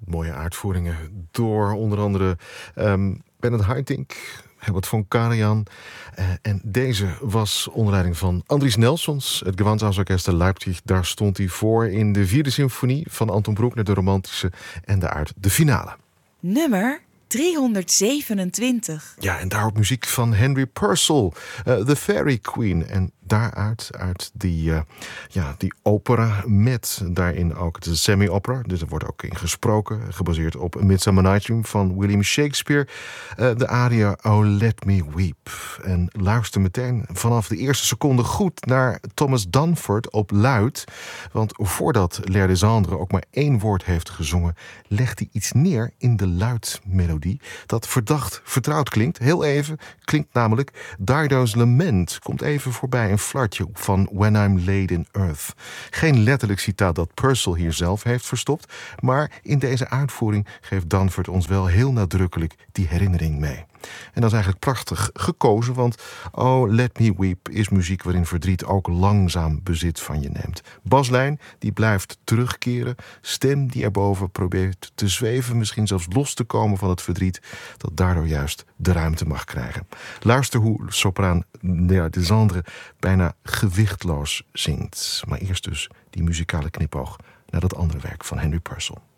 mooie uitvoeringen door onder andere Bernard Haitink, Herbert von Karajan. En deze was onder leiding van Andries Nelsons, het Gewandhausorkest Leipzig. Daar stond hij voor in de 4e symfonie van Anton Bruckner, de romantische, en daaruit de finale. Nummer 327. Ja, en daarop muziek van Henry Purcell, The Fairy Queen. En daaruit uit die opera met daarin ook de semi-opera. Dus er wordt ook in gesproken, gebaseerd op A Midsummer Night's Dream van William Shakespeare. De aria Oh Let Me Weep. En luister meteen vanaf de eerste seconde goed naar Thomas Danforth op luid. Want voordat L'Air ook maar 1 woord heeft gezongen, legt hij iets neer in de luidmelodie dat verdacht vertrouwd klinkt. Heel even klinkt namelijk Dido's Lament. Komt even voorbij, een flartje van When I'm Laid in Earth. Geen letterlijk citaat dat Purcell hier zelf heeft verstopt, maar in deze uitvoering geeft Danforth ons wel heel nadrukkelijk die herinnering mee. En dat is eigenlijk prachtig gekozen, want Oh Let Me Weep is muziek waarin verdriet ook langzaam bezit van je neemt. Baslijn die blijft terugkeren, stem die erboven probeert te zweven, misschien zelfs los te komen van het verdriet, dat daardoor juist de ruimte mag krijgen. Luister hoe sopraan Desandre bijna gewichtloos zingt. Maar eerst dus die muzikale knipoog naar dat andere werk van Henry Purcell.